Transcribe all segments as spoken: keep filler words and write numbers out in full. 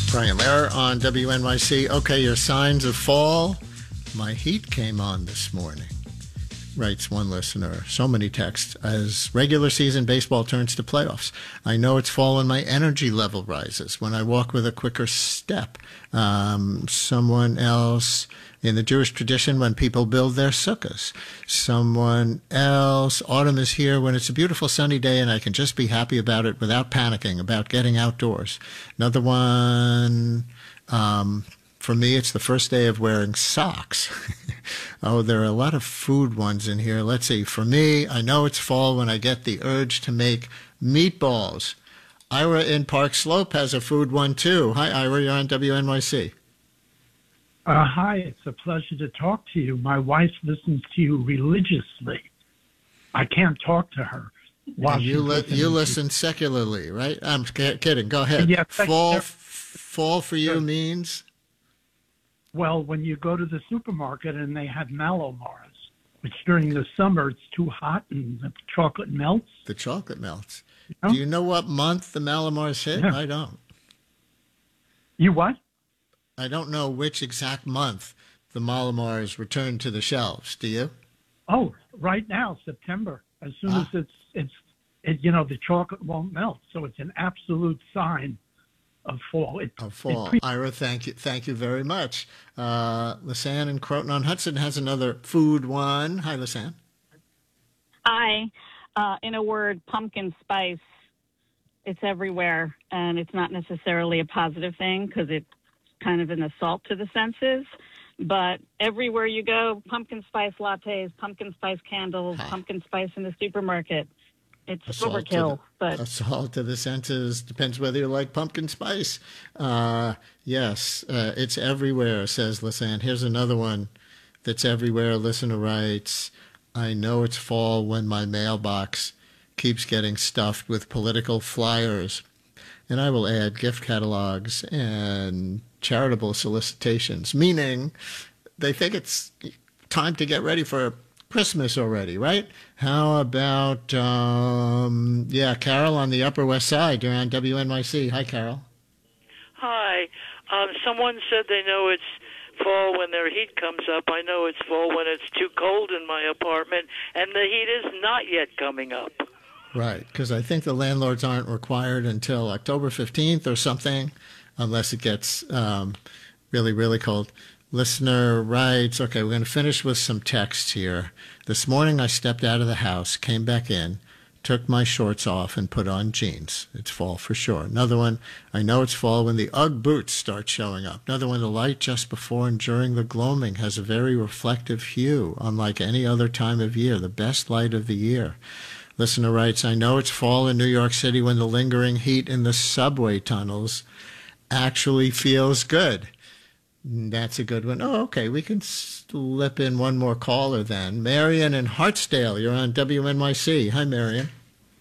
Brian Lehrer on W N Y C. Okay, your signs of fall. My heat came on this morning, writes one listener. So many texts. As regular season baseball turns to playoffs, I know it's fall when my energy level rises, when I walk with a quicker step. Um, someone else, in the Jewish tradition, when people build their sukkahs. Someone else, autumn is here when it's a beautiful sunny day and I can just be happy about it without panicking about getting outdoors. Another one, um, for me, it's the first day of wearing socks. Oh, there are a lot of food ones in here. Let's see. For me, I know it's fall when I get the urge to make meatballs. Ira in Park Slope has a food one, too. Hi, Ira. You're on W N Y C. Uh, hi, it's a pleasure to talk to you. My wife listens to you religiously. I can't talk to her. And you li- you listen secularly, right? I'm kidding. Go ahead. Yeah, fall, f- fall for you sure. means? Well, when you go to the supermarket and they have mallow Mars, which during the summer it's too hot and the chocolate melts. The chocolate melts. You know? Do you know what month the mallow Mars hit? Yeah. I don't. You what? I don't know which exact month the Malamars returned to the shelves. Do you? Oh, right now, September. As soon Ah. as it's, it's, it, you know, the chocolate won't melt. So it's an absolute sign of fall. It, Of fall. it pre- Ira, thank you. Thank you very much. Uh, Lisanne in Croton-on-Hudson has another food one. Hi, Lisanne. Hi. Uh, in a word, pumpkin spice. It's everywhere, and it's not necessarily a positive thing because it's kind of an assault to the senses. But everywhere you go, pumpkin spice lattes, pumpkin spice candles, Huh. pumpkin spice in the supermarket. It's Assault to overkill, the- but Assault to the senses depends whether you like pumpkin spice. Uh, yes, uh, it's everywhere, says Lisanne. Here's another one that's everywhere. Listener writes, I know it's fall when my mailbox keeps getting stuffed with political flyers. And I will add gift catalogs and charitable solicitations, meaning they think it's time to get ready for Christmas already, right? How about, um, yeah, Carol on the Upper West Side. You're on W N Y C. Hi, Carol. Hi. Um, someone said they know it's fall when their heat comes up. I know it's fall when it's too cold in my apartment, and the heat is not yet coming up. Right, because I think the landlords aren't required until October fifteenth or something, unless it gets um, really, really cold. Listener writes, okay, we're going to finish with some text here. This morning I stepped out of the house, came back in, took my shorts off, and put on jeans. It's fall for sure. Another one, I know it's fall when the Ugg boots start showing up. Another one, the light just before and during the gloaming has a very reflective hue, unlike any other time of year, the best light of the year. Listener writes, I know it's fall in New York City when the lingering heat in the subway tunnels actually feels good. That's a good one. Oh, okay. We can slip in one more caller then. Marion in Hartsdale, you're on W N Y C. Hi, Marion.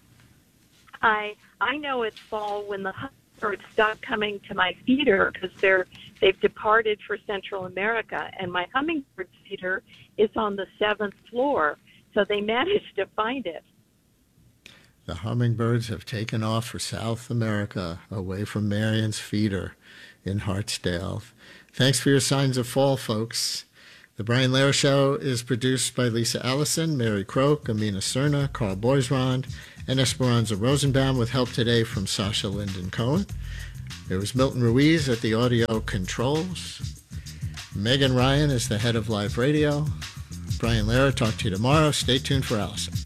Hi. I know it's fall when the hummingbirds stop coming to my feeder because they're they've departed for Central America, and my hummingbird feeder is on the seventh floor, so they managed to find it. The hummingbirds have taken off for South America, away from Marion's feeder in Hartsdale. Thanks for your signs of fall, folks. The Brian Lehrer Show is produced by Lisa Allison, Mary Croak, Amina Cerna, Carl Boisrond, and Esperanza Rosenbaum, with help today from Sasha Linden Cohen. There was Milton Ruiz at the audio controls. Megan Ryan is the head of live radio. Brian Lehrer, talk to you tomorrow. Stay tuned for Allison.